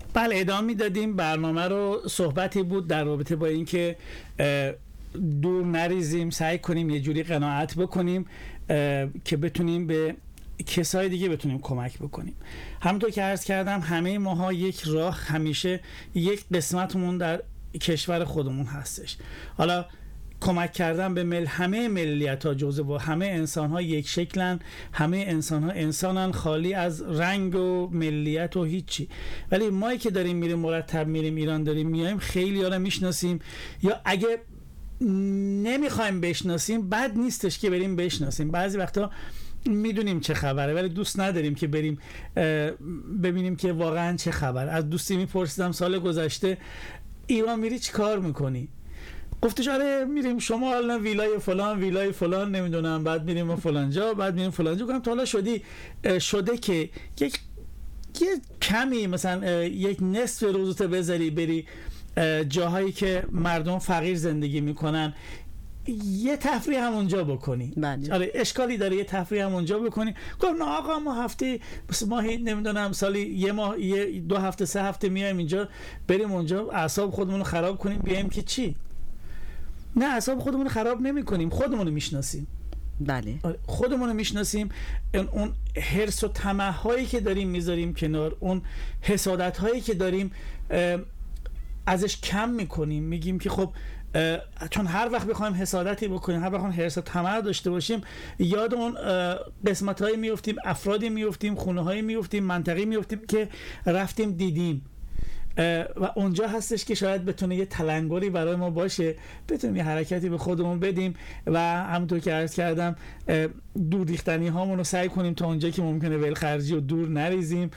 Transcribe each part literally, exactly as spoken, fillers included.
بله ادامه میدادیم. برنامه رو صحبتی بود در رابطه با اینکه دور نریزیم، سعی کنیم یه جوری قناعت بکنیم که بتونیم به کسای دیگه بتونیم کمک بکنیم. همونطور که عرض کردم همه ماها یک راه، همیشه یک قسمتمون در کشور خودمون هستش. حالا کمک کردن به مل همه ملیت ها جزء و همه انسان ها یک شکلن، همه انسان ها انسانن خالی از رنگ و ملیت و هیچی. ولی مایی که داریم میریم مرتب میریم ایران داریم میایم خیلی ها رو میشناسیم، یا اگه نمیخوایم بشناسیم بد نیستش که بریم بشناسیم. بعضی وقتا میدونیم چه خبره ولی دوست نداریم که بریم ببینیم که واقعا چه خبر. از دوستی میپرسیدم سال گذشته ایران میری چی کار میکنی؟ گفتش آره میریم شمال، ویلای فلان ویلای فلان نمیدونم، بعد میریم فلان جا، بعد میریم فلان جا. گفتم تا حالا شدی شده که یک یه کمی مثلا یک نصف روزت بذاری بری جاهایی که مردم فقیر زندگی میکنن، یه تفریح هم اونجا بکنی؟ بله. آره اشکالی داره یه تفریح هم اونجا بکنی؟ گفت نه آقا ما هفته ماهی نمیدونم سالی یه ماه یه دو هفته سه هفته میایم اینجا، بریم اونجا اعصاب خودمون رو خراب کنیم بیایم که چی؟ نه اعصاب خودمون رو خراب نمی کنیم، خودمون رو میشناسیم. بله خودمون رو میشناسیم. اون حرص و طمع هایی که داریم میذاریم کنار، اون حسادت هایی که داریم ازش کم میکنیم. میگیم که خب چون هر وقت بخوایم حسادتی بکنیم، هر وقت حرص و طمع داشته باشیم، یاد اون قسمت هایی میفتیم، افرادی میفتیم، خونه هایی میفتیم، منطقی میفتیم که رفتیم دیدیم و اونجا هستش که شاید بتونه یه تلنگری برای ما باشه، بتونیم یه حرکتی به خودمون بدیم و همونطور که عرض کردم دور ریختنی هامون رو سعی کنیم تا اونجا که ممکنه ولخرجی و دور نریزیم.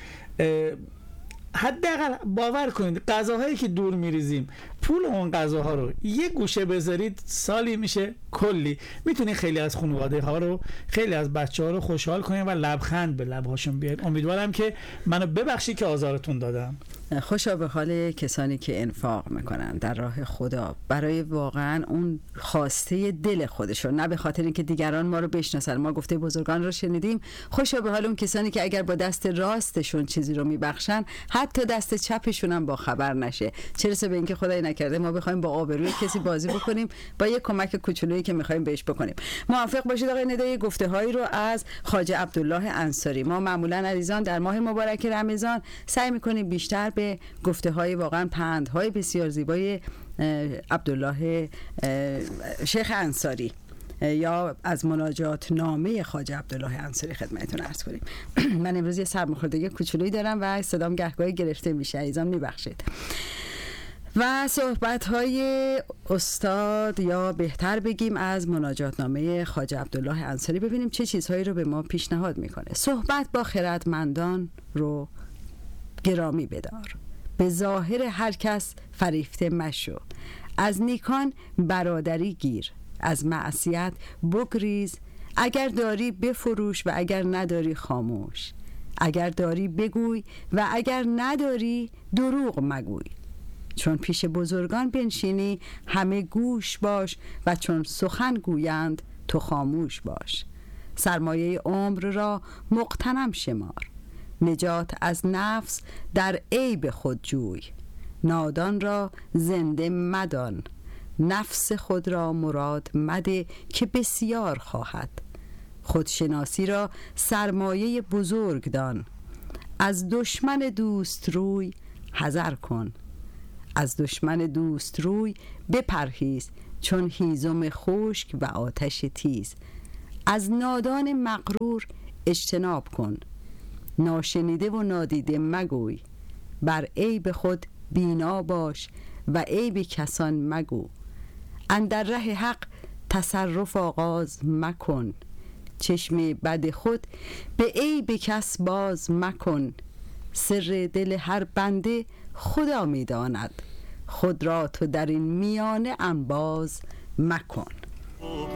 حداقل باور کنید غذاهایی که دور میریزیم، پول اون غذاها رو یه گوشه بذارید سالی میشه کلی. میتونید خیلی از خانواده ها رو، خیلی از بچه ها رو خوشحال کنید و لبخند به لبهاشون بیارید. امیدوارم که منو ببخشید که آزارتون دادم. خوشا به حال کسانی که انفاق میکنن در راه خدا برای واقعا اون خواسته دل خودشون، نه به خاطر اینکه دیگران ما رو بشناسن. ما گفته بزرگان رو شنیدیم. خوشا به حال اون کسانی که اگر با دست راستشون چیزی رو میبخشن حتی دست چپشون هم با خبر نشه، چه رسه به اینکه خدای نکرده ما بخوایم با آبروی کسی بازی بکنیم با یه کمک کوچولویی که میخوایم بهش بکنیم. موافق باشید آقای ندایی گفته‌هایی رو از خواجه عبدالله انصاری. ما معمولا عزیزان در ماه مبارک رمضان سعی میکنیم بیشتر به گفته‌های واقعا پندهای بسیار زیبای عبدالله شیخ انصاری یا از مناجات نامه خواجه عبدالله انصاری خدمتتون عرض کنیم. من امروز یه سرماخوردگی کوچولویی دارم و صدام گهگاهی گرفته میشه، عزیزان میبخشید. و صحبت‌های استاد یا بهتر بگیم از مناجات نامه خواجه عبدالله انصاری، ببینیم چه چیزهایی رو به ما پیشنهاد میکنه. صحبت با خردمندان رو گرامی بدار، به ظاهر هر کس فریفته مشو، از نیکان برادری گیر، از معصیت بگریز، اگر داری بفروش و اگر نداری خاموش، اگر داری بگوی و اگر نداری دروغ مگوی، چون پیش بزرگان بنشینی همه گوش باش و چون سخن گویند تو خاموش باش، سرمایه عمر را مغتنم شمار، نجات از نفس در عیب خود جوی، نادان را زنده مدان، نفس خود را مراد مده که بسیار خواهد، خودشناسی را سرمایه بزرگ دان، از دشمن دوست روی حذر کن، از دشمن دوست روی بپرهیز چون هیزم خشک و آتش تیز، از نادان مغرور اجتناب کن، ناشنیده و نادیده مگوی، بر عیب خود بینا باش و عیب کسان مگو، اندر ره حق تصرف آغاز مکن، چشم بد خود به عیب کس باز مکن، سر دل هر بنده خدا میداند، خود را تو در این میانه انباز مکن.